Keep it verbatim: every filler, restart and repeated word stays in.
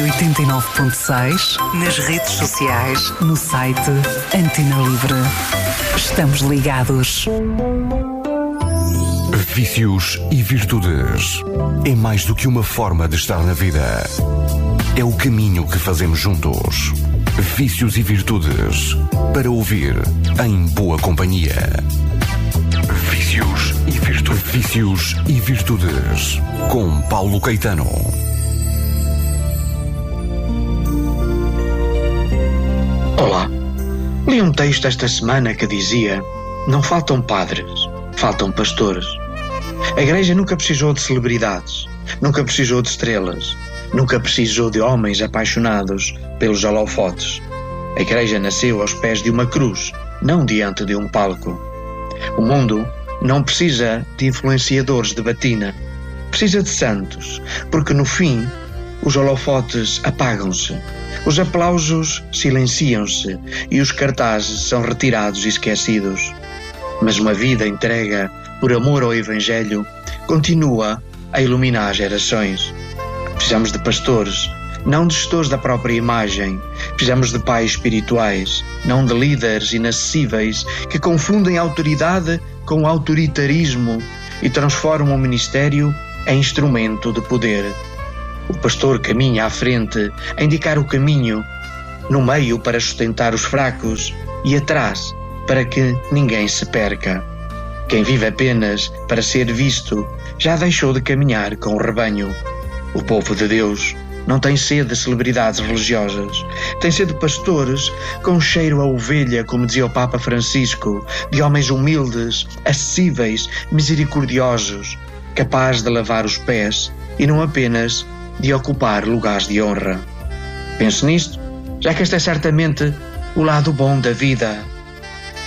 oitenta e nove ponto seis, nas redes sociais, no site Antena Livre. Estamos ligados. Vícios e virtudes é mais do que uma forma de estar na vida. É o caminho que fazemos juntos. Vícios e virtudes, para ouvir em boa companhia. Vícios e virtudes. Vícios e virtudes, com Paulo Caetano. Olá, li um texto esta semana que dizia: não faltam padres, faltam pastores. A Igreja nunca precisou de celebridades, nunca precisou de estrelas, nunca precisou de homens apaixonados pelos holofotes. A Igreja nasceu aos pés de uma cruz, não diante de um palco. O mundo não precisa de influenciadores de batina, precisa de santos, porque no fim os holofotes apagam-se, os aplausos silenciam-se e os cartazes são retirados e esquecidos. Mas uma vida entrega por amor ao Evangelho continua a iluminar gerações. Precisamos de pastores, não de gestores da própria imagem. Precisamos de pais espirituais, não de líderes inacessíveis que confundem autoridade com autoritarismo e transformam o ministério em instrumento de poder. O pastor caminha à frente a indicar o caminho, no meio para sustentar os fracos e atrás para que ninguém se perca. Quem vive apenas para ser visto já deixou de caminhar com o rebanho. O povo de Deus não tem sede de celebridades religiosas, tem sede de pastores com cheiro a ovelha, como dizia o Papa Francisco, de homens humildes, acessíveis, misericordiosos, capazes de lavar os pés e não apenas de ocupar lugares de honra. Pense nisto, já que este é certamente o lado bom da vida.